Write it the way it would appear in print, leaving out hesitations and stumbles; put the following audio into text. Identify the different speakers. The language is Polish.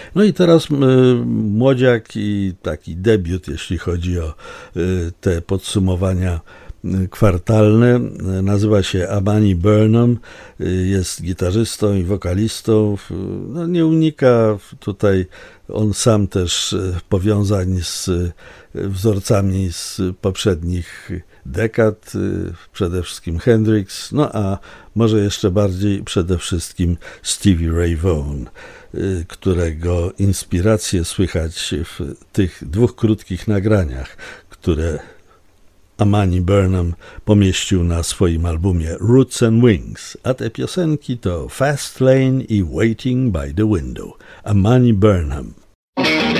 Speaker 1: No i teraz młodziak i taki debiut, jeśli chodzi o te podsumowania kwartalne. Nazywa się Amani Burnham, jest gitarzystą i wokalistą. No, nie unika tutaj on sam też powiązań z wzorcami z poprzednich dekad, przede wszystkim Hendrix, no a może jeszcze bardziej przede wszystkim Stevie Ray Vaughan, którego inspiracje słychać w tych dwóch krótkich nagraniach, które Amani Burnham pomieścił na swoim albumie Roots and Wings, a te piosenki to Fast Lane i Waiting by the Window. Amani Burnham.